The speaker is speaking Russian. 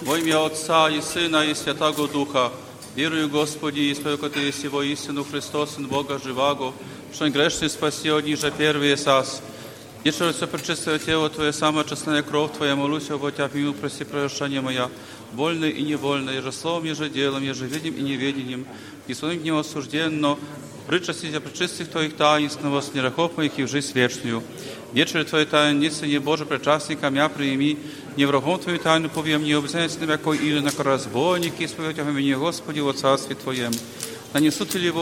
Во имя Отца и Сына и Святаго Духа, верую, Господи, и исповедаю Ты есть Его истину, Христос, Сын Бога живаго, что грешный спаси от ниже первые сас. Вечер все пречистое тело Твое, самая честная кровь Твоя, молюсь об Тебя, помилуй, прости прощения моя, вольное и невольное, еже словом, еже делом, еже видим и неведением, и своим днем осужденно, причастися пречистых Твоих таинств, с грехов моих и в жизнь вечную. Вечер Твоей таинницы, не Боже, причастника мя прими, не врагом Твою тайну повем, не обязательно, яко или на разбойники, исповедь о имени Господи, во Царстве Твоем. Нанесут ли его